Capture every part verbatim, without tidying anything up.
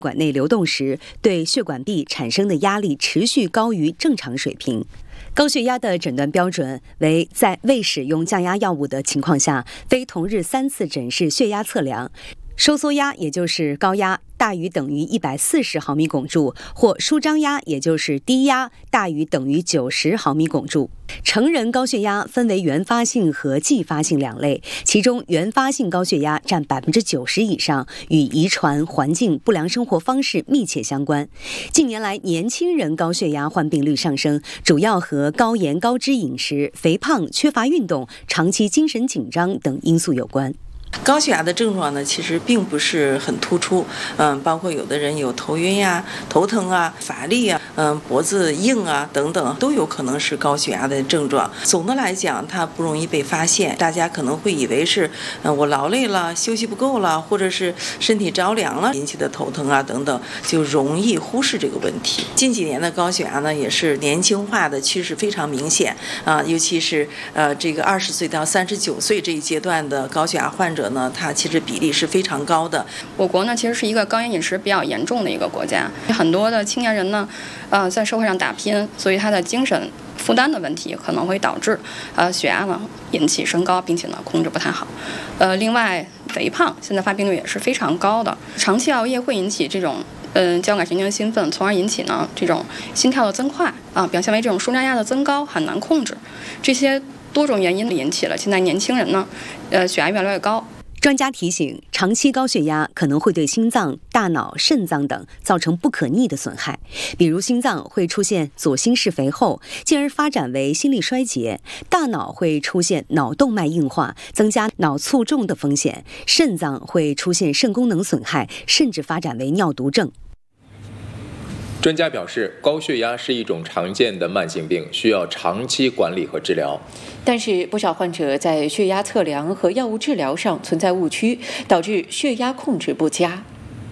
管内流动时，对血管壁产生的压力持续高于正常水平。高血压的诊断标准为在未使用降压药物的情况下，非同日三次诊室血压测量，收缩压也就是高压大于等于一百四十毫米汞柱，或舒张压也就是低压大于等于九十毫米汞柱。成人高血压分为原发性和继发性两类，其中原发性高血压占百分之九十以上，与遗传、环境、不良生活方式密切相关。近年来，年轻人高血压患病率上升，主要和高盐高脂饮食、肥胖、缺乏运动、长期精神紧张等因素有关。 高血压的症状呢，其实并不是很突出，嗯，包括有的人有头晕呀、头疼啊、乏力啊，嗯，脖子硬啊等等，都有可能是高血压的症状。总的来讲，它不容易被发现，大家可能会以为是，嗯，我劳累了、休息不够了，或者是身体着凉了引起的头疼啊等等，就容易忽视这个问题。近几年的高血压呢，也是年轻化的趋势非常明显啊，尤其是呃这个二十岁到三十九岁这一阶段的高血压患者呢，它其实比例是非常高的。 我国呢，其实是一个高盐饮食比较严重的一个国家，很多的青年人呢，呃，在社会上打拼，所以他的精神负担的问题可能会导致呃血压呢引起升高，并且呢控制不太好。呃，另外肥胖现在发病率也是非常高的，长期熬夜会引起这种嗯、呃、交感神经兴奋，从而引起呢这种心跳的增快啊、呃，表现为这种舒张压的增高很难控制。这些多种原因引起了现在年轻人呢，呃血压越来越高。 专家提醒，长期高血压可能会对心脏、大脑、肾脏等造成不可逆的损害，比如心脏会出现左心室肥厚，进而发展为心力衰竭；大脑会出现脑动脉硬化，增加脑卒中的风险；肾脏会出现肾功能损害，甚至发展为尿毒症。 专家表示，高血压是一种常见的慢性病，需要长期管理和治疗。 但是，不少患者在血压测量和药物治疗上存在误区，导致血压控制不佳。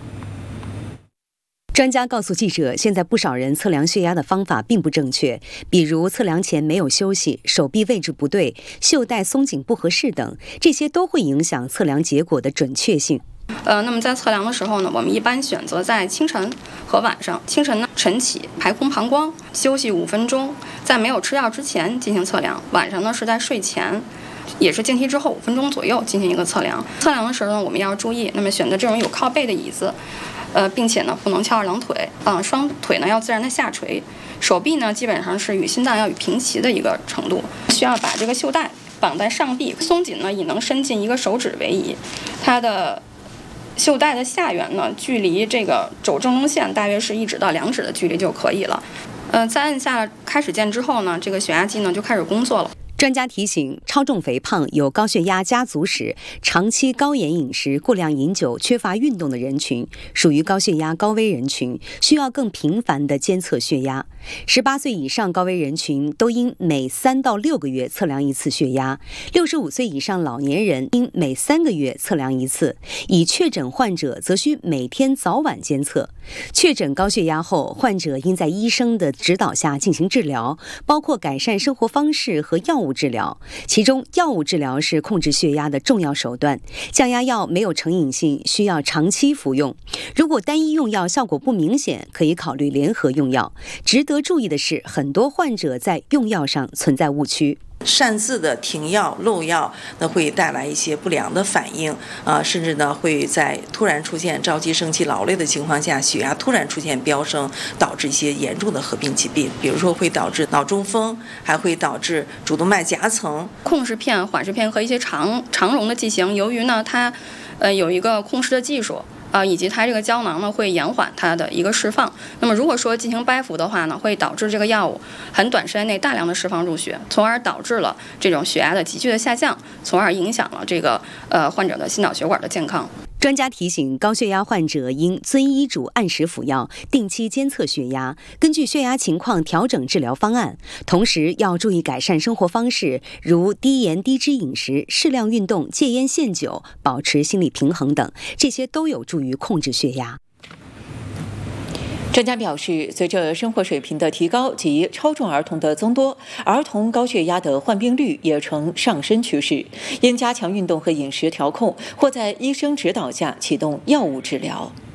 专家告诉记者，现在不少人测量血压的方法并不正确，比如测量前没有休息、手臂位置不对、袖带松紧不合适等，这些都会影响测量结果的准确性。 呃，那么在测量的时候呢，我们一般选择在清晨和晚上。清晨呢，晨起排空膀胱，休息五分钟，在没有吃药之前进行测量；晚上呢是在睡前，也是静息之后五分钟左右进行一个测量。测量的时候呢，我们要注意，那么选择这种有靠背的椅子，呃，并且呢不能翘二郎腿，啊、呃，双腿呢要自然的下垂，手臂呢基本上是与心脏要与平齐的一个程度，需要把这个袖带绑在上臂，松紧呢以能伸进一个手指为宜，它的袖带的下缘呢，距离这个肘正中线大约是一指到两指的距离就可以了。呃，在按下开始键之后呢，这个血压计呢就开始工作了。 专家提醒，超重肥胖、有高血压家族史、长期高盐饮食、过量饮酒、缺乏运动的人群，属于高血压高危人群，需要更频繁地监测血压。十八岁以上高危人群都应每三到六个月测量一次血压，六十五岁以上老年人应每三个月测量一次，已确诊患者则需每天早晚监测。确诊高血压后，患者应在医生的指导下进行治疗，包括改善生活方式和药物治疗，其中药物治疗是控制血压的重要手段。降压药没有成瘾性，需要长期服用。如果单一用药效果不明显，可以考虑联合用药。值得注意的是，很多患者在用药上存在误区。 擅自的停药漏药，那会带来一些不良的反应啊、呃，甚至呢会在突然出现着急生气劳累的情况下，血压突然出现飙升，导致一些严重的合并疾病，比如说会导致脑中风，还会导致主动脉夹层。 控制片、缓释片和一些长长绒的剂型，由于呢它呃有一个控制的技术。啊、呃，以及它这个胶囊呢会延缓它的一个释放。那么如果说进行掰服的话呢，会导致这个药物很短时间内大量的释放入血，从而导致了这种血压的急剧的下降，从而影响了这个呃患者的心脑血管的健康。 专家提醒，高血压患者应遵医嘱按时服药，定期监测血压，根据血压情况调整治疗方案。同时要注意改善生活方式，如低盐低脂饮食、适量运动、戒烟限酒、保持心理平衡等，这些都有助于控制血压。 专家表示，随着生活水平的提高及超重儿童的增多，儿童高血压的患病率也呈上升趋势，应加强运动和饮食调控，或在医生指导下启动药物治疗。